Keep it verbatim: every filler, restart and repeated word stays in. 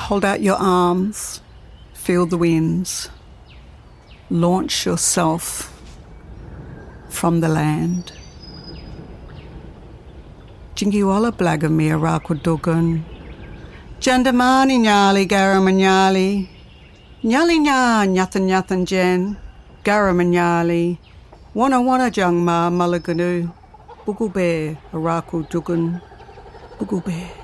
Hold out your arms, feel the winds. Launch yourself from the land. Jingiwala blagamir rakudugun. Jandamani nyali garamanyali. Nyali nya nyathan nyathan jen. Garamanyali. Wana wana jangma malaganu. Bugube araku dugun. Bugube.